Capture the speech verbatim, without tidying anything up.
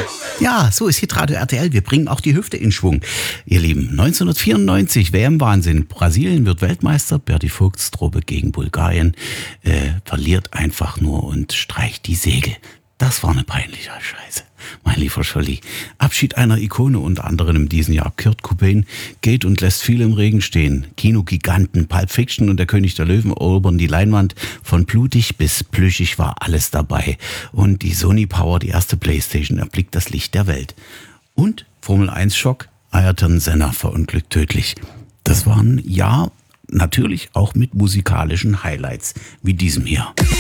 Ja, so ist Hitradio R T L. Wir bringen auch die Hüfte in Schwung. Ihr Lieben, neunzehnhundertvierundneunzig, W M-Wahnsinn. Brasilien wird Weltmeister. Berti Vogtstrobe gegen Bulgarien äh, verliert einfach nur und streicht die Segel. Das war eine peinliche Scheiße, mein lieber Scholli. Abschied einer Ikone, unter anderem in diesem Jahr. Kurt Cobain geht und lässt viel im Regen stehen. Kinogiganten, Pulp Fiction und der König der Löwen erobern die Leinwand. Von blutig bis plüschig war alles dabei. Und die Sony Power, die erste Playstation, erblickt das Licht der Welt. Und Formel eins Schock, Ayrton Senna verunglückt tödlich. Das war ein Jahr natürlich auch mit musikalischen Highlights, wie diesem hier.